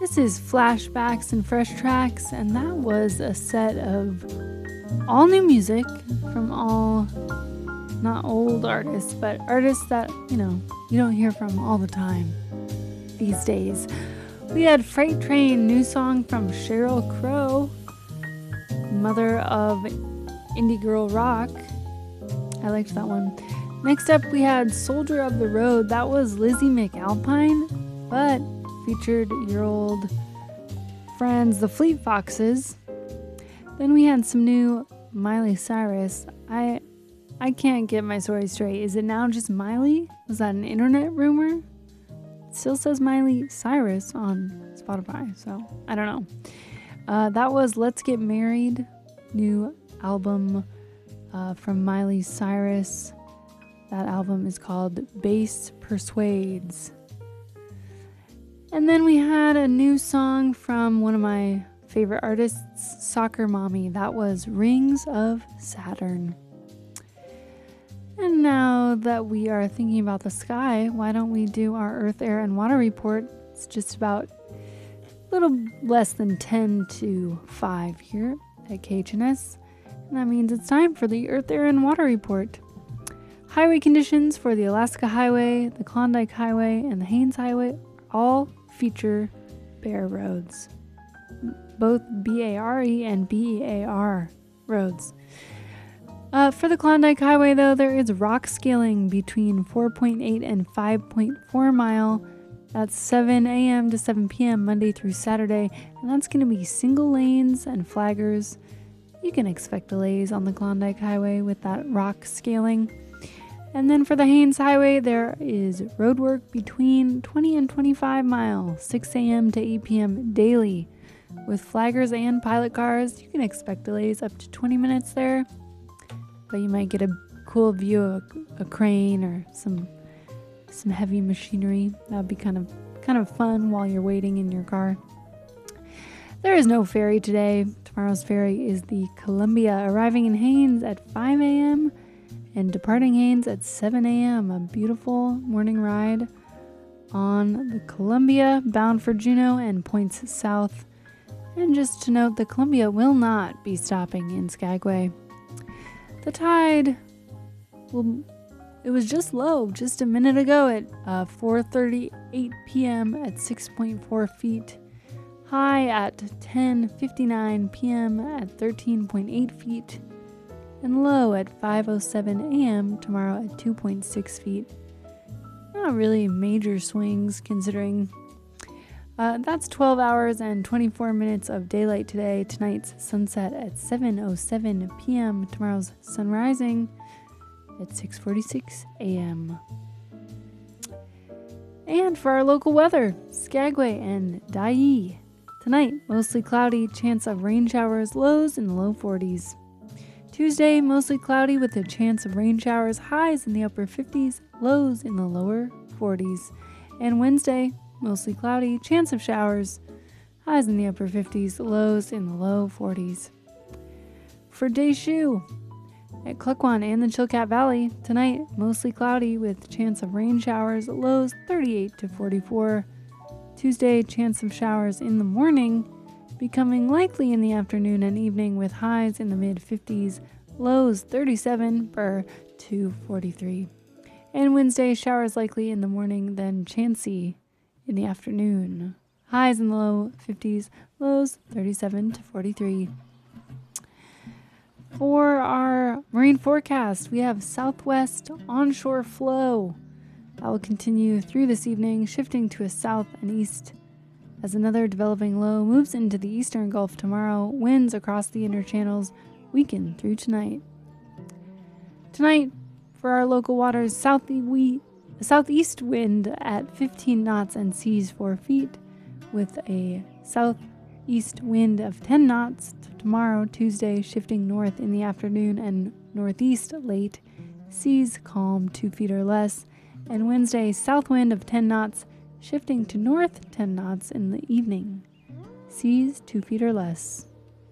This is Flashbacks and Fresh Tracks, and that was a set of all new music from all, not old artists, but artists that, you don't hear from all the time these days. We had Freight Train, new song from Sheryl Crow, mother of indie girl rock. I liked that one. Next up, we had Soldier of the Road. That was Lizzie McAlpine, but featured your old friends, the Fleet Foxes. Then we had some new Miley Cyrus. I can't get my story straight. Is it now just Miley? Was that an internet rumor? It still says Miley Cyrus on Spotify, so I don't know. That was Let's Get Married, new album from Miley Cyrus. That album is called Bass Persuades. And then we had a new song from one of my favorite artists, Soccer Mommy. That was Rings of Saturn. And now that we are thinking about the sky, why don't we do our Earth, Air, and Water report? It's just about a little less than 10 to 5 here at KHNS. And that means it's time for the Earth, Air, and Water report. Highway conditions for the Alaska Highway, the Klondike Highway, and the Haines Highway all feature bare roads. Both BARE and BEAR roads. For the Klondike Highway, though, there is rock scaling between 4.8 and 5.4 mile. That's 7 a.m. to 7 p.m. Monday through Saturday, and that's going to be single lanes and flaggers. You can expect delays on the Klondike Highway with that rock scaling. And then for the Haines Highway, there is road work between 20 and 25 mile, 6 a.m. to 8 p.m. daily. With flaggers and pilot cars, you can expect delays up to 20 minutes there. But you might get a cool view of a crane or some heavy machinery. That would be kind of fun while you're waiting in your car. There is no ferry today. Tomorrow's ferry is the Columbia, arriving in Haines at 5 a.m. and departing Haines at 7 a.m. A beautiful morning ride on the Columbia, bound for Juneau and points south. And just to note, the Columbia will not be stopping in Skagway. The tide, it was just low just a minute ago at 4:38 p.m. at 6.4 feet. High at 10:59 p.m. at 13.8 feet. And low at 5:07 a.m. tomorrow at 2.6 feet. Not really major swings considering that's 12 hours and 24 minutes of daylight today. Tonight's sunset at 7:07 p.m. Tomorrow's sun rising at 6:46 a.m. And for our local weather, Skagway and Dyea. Tonight, mostly cloudy, chance of rain showers, lows in the low 40s. Tuesday, mostly cloudy with a chance of rain showers, highs in the upper 50s, lows in the lower 40s. And Wednesday, mostly cloudy, chance of showers, highs in the upper 50s, lows in the low 40s. For Deschutes, at Klukwan and the Chilkat Valley, tonight, mostly cloudy with chance of rain showers, lows 38 to 44. Tuesday, chance of showers in the morning, becoming likely in the afternoon and evening with highs in the mid-50s, lows 37 to 43. And Wednesday, showers likely in the morning, then chancy in the afternoon. Highs in the low 50s, lows 37 to 43. For our marine forecast, we have southwest onshore flow. That will continue through this evening, shifting to a south and east. As another developing low moves into the eastern Gulf tomorrow, winds across the inner channels weaken through tonight. Tonight, for our local waters, southeast wind at 15 knots and seas 4 feet, with a southeast wind of 10 knots tomorrow, Tuesday, shifting north in the afternoon and northeast late, seas calm 2 feet or less, and Wednesday, south wind of 10 knots, shifting to north 10 knots in the evening, seas 2 feet or less.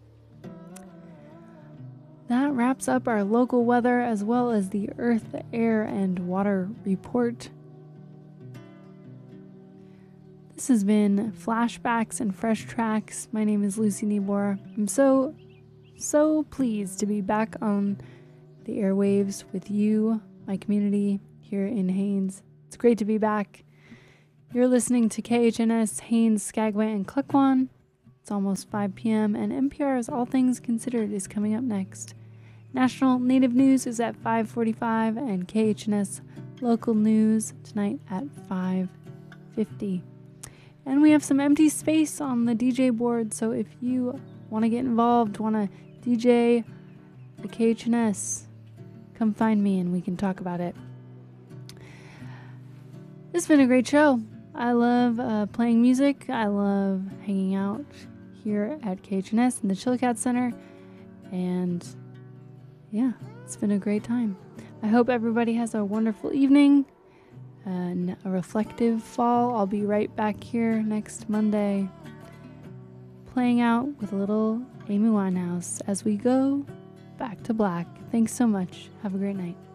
That wraps up our local weather as well as the Earth, Air, and Water report. This has been Flashbacks and Fresh Tracks. My name is Lucy Niebuhr. I'm so pleased to be back on the airwaves with you, my community here in Haines. It's great to be back. You're listening to KHNS Haines, Skagway, and Klukwan. It's almost 5 p.m. and NPR's All Things Considered is coming up next. National Native News is at 5:45 and KHNS Local News tonight at 5:50. And we have some empty space on the DJ board, so if you want to get involved, want to DJ the KHNS, come find me and we can talk about it. This has been a great show. I love playing music. I love hanging out here at KHNS in the Chillicat Center. And yeah, it's been a great time. I hope everybody has a wonderful evening and a reflective fall. I'll be right back here next Monday playing out with a little Amy Winehouse as we go back to black. Thanks so much. Have a great night.